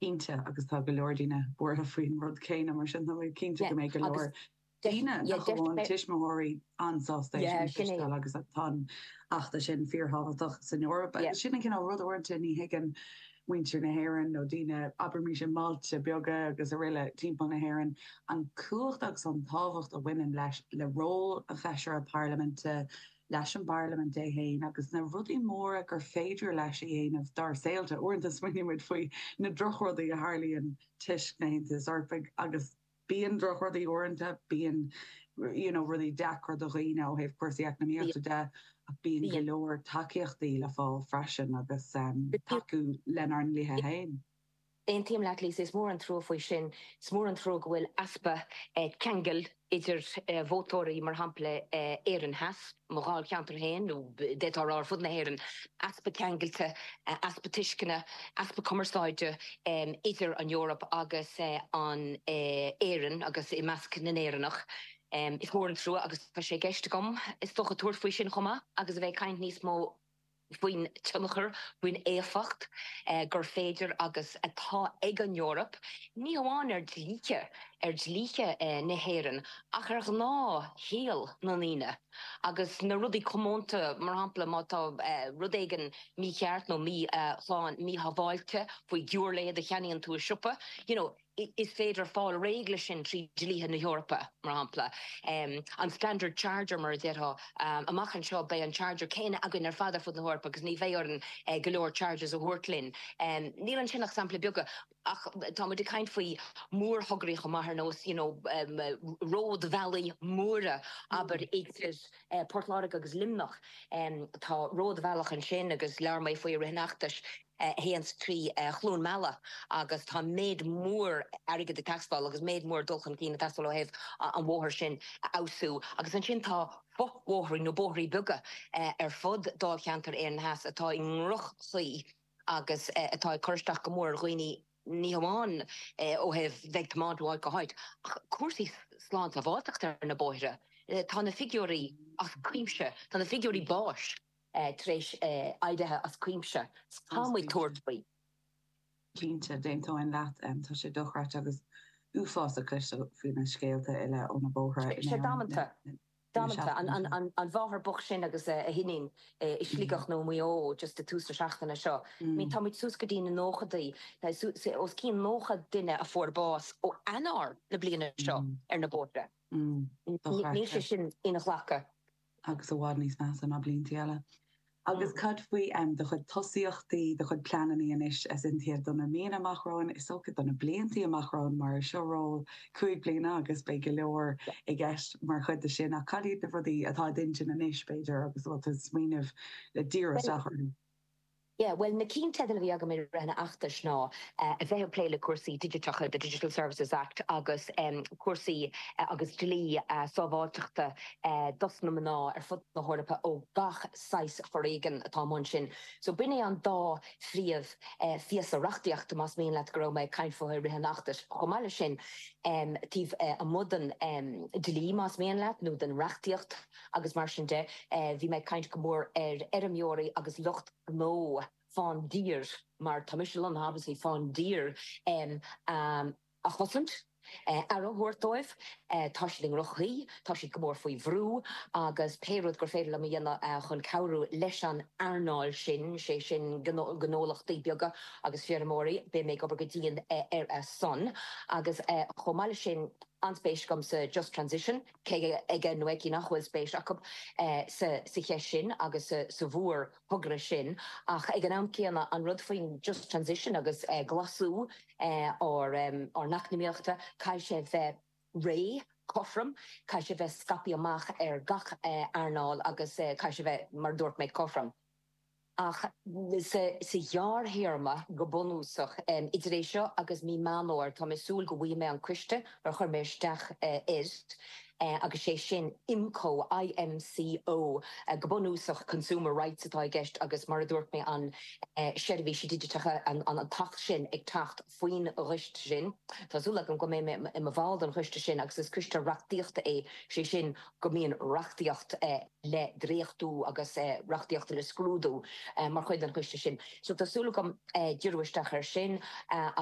Cínte agus tá go leordíine bor a faoin rud céine mar sin cínte go méid go leor. Díine nachháin tiismóirí ansásta agus atá achta sin fíorhabhaach san Europa. Sinna cin rudhhairte ní higann winter na Heran nó díine aber sin Malte beaga agus a riile timppla na Heran an cuachtach san táhacht a bhainean leis le ró a feisir a parlamente leis an parlament é héin agus na rudí mór gur féidir leis héanamh dar saoilte orintanta swinimiid faoi na drochrodí a Harlíon tiisnéintas arpig agus bíon drochrodí orintanta bíon rudí dacra do riine ó héh cuasaíach na míochtta de a bíon go leor takeíochtaí le fáil freisin agus taú lenar lithe héin. Ein team laat lís is mór an tro foi sin, smór an tro gohfuil aspa kegel idir votóí mar hapla éan has, moráil ceantar héin nó détar fud na héan aspa kegelte, aspa tiiscinne, aspa commeráide idir an Europa agus an éan agus I measc na éannach. Is mór an tro agus fe sé geiste gom, is toch a toer foi sin choma, agus bheith kaint níos mó Bhuiin tumacher, bhuiin éfacht, gur féidir agus atá ag an Europa. Ní amháin dlíche na héireann, ach ar ná héal na níine. Agus na rudí commónta mar hampla mátá rudéigen mí cheart nó mí chláin mí haváilte faoi dúrléad a cheanaíonn tú a siúpa. Is féidir fáil régle sin trí dlíthe na Europa mar hampla. An standard charger mar détha amachchan seo bei an charger céine agan ar fada fud na Europa agus ní bhéoran golóir charges a huirtlin. Níl an sin sampla beaga ach tá de kaint faoi mór hograí go maithar nós Road Valley móra aber éagtar Portlarig agus Limnach tá Road Valley an sin agus lear mai faoi rihnachtas héans trí chlún mela agus tá méid mór aige de taxbal agus méid mór dulchan cína tastal ó heh an bhóthir sin ausú agus an sin tá fochmhóthí nó bóthí buga ar fud dá cheantar éan has atá in ruch chuí agus atá chuirteach go mór roioine ní amháin ó heh bheith máúáid go háid. Cuasaí sláán a bháteachtar na bóithre. Tá na figurí as cuimse, tá na figurí báis. Tréis aidethe as cuimse. Támuid tuairtbaí. Cínte déantáin leat tá sé dochrát agus uafás a cluiste faoin na scéalta ile óna bóthra. sé dámanta. Dámanta an bháthar buch sin agus a hinnin is slígach nó mó just de tústra seachtainna seo. Mín táid sús go dtína nóchadaí os cín nócha duine a fórbás ó anar na bliana seo ar na bóthra. Ní sé sin ina chhlacha. Agus a bhád níos meas an na blianta eile. Agus cad faoi de chud tosíochtaí de chud pleanaí inis as intíad donna méana amachráin is socha donna bliantaí amachráin mar seorrá cuaig bliana agus be go leor I gceist mar chud de sin a cadí de rudí atá dintin inis beidir agus bhil is smaoineh le díra seachar. Yeah, well, na cín tedal bhí aga mé rena achtas ná a bheith pléile cuasaí digitacha the Digital Services Act agus cuasaí agus dlí sábháteachta dosna ná ar fud na Horpa ó gach 6 foréigen atá mun sin. So binne an dá fríomh fias a rachtaíochta más míon leat go raibh caiint fóthair rithe nachtas. Chomáile sin tíh a mudan dlí más míon leat nó den rachtaíocht agus mar sin de bhí méid caiint go mór ar eramióirí agus lucht nó fán dír, mar tamiisilan habas í fán dír a chosint ar a thuirtóibh tá si rochaí, tá si go mór faoi bhrú agus péród gur féidir le dhéanana chun cabhrú leis an airnáil sin sé sin gnólachtaí beaga agus fearmóí be méid go go dtíon ar a son agus chomáile sin anspéis gom sa Just Transition, ke ige nueki nachhfuil spéis acu sa ché sin agus sa bhór thugra sin, ach ag an amcéanna an rud faoin Just Transition agus glasú or nachnimíochta cai sé bheith ré cofram, cai sé bheith scapi amach ar gach airnáil agus cai sé bheith mar dúirt méid cofram. Ach sa jaar hirma go bonúsach idiréis seo agus mí manóir tá mé súl go bhí mé an cuiste ar chur méisteach is agus sé sin IMCO go bonúsach Consumer Rights atá gceist agus mar dúirt mé an seirbhí si digitacha an tacht sin ag tacht faoin rist sin. Tásúla go mé I bháil an chuiste sin agus is cuiste rachtíochta sé sin go míon rachtíocht le dréochtú agus rachtíochtta le scrúdú mar chuid an chuiste sin. So tásúla gom dúirhaisteach ar sin